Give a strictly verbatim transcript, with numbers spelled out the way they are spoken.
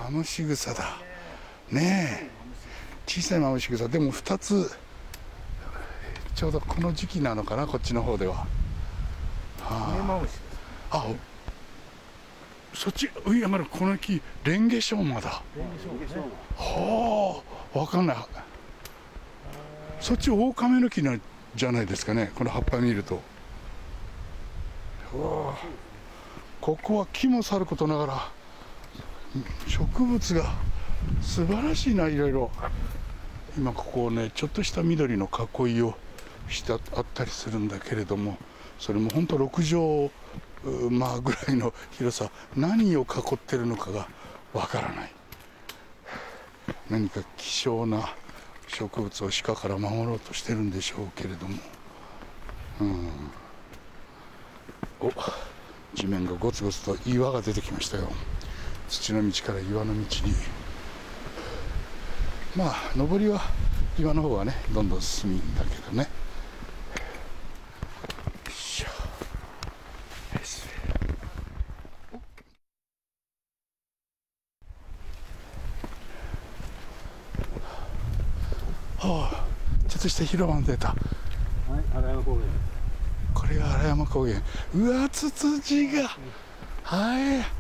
マムシグサだねえ、小さいマムシグサでもふたつ、ちょうどこの時期なのかな、こっちの方では。 マムシです。 あ、そっち上上がるこの木レンゲショウマだ。 レンゲショウマね。 はあ、わかんない。そっちオオカメノキなんじゃないですかね、この葉っぱ見ると。ここは木もさることながら植物が素晴らしいな、いろいろ。今ここをね、ちょっとした緑の囲いをしてあったりするんだけれども、それも本当ろく畳まあぐらいの広さ、何を囲ってるのかがわからない。何か希少な植物を鹿から守ろうとしてるんでしょうけれども、うん、お、地面がゴツゴツと岩が出てきましたよ。土の道から岩の道に。まあ上りは岩の方はねどんどん進みんだけどね。よいしょ。はあ、ちょっとした広場が出た。 はい、荒山高原。 これが荒山高原。うわ、ツツジが、はい。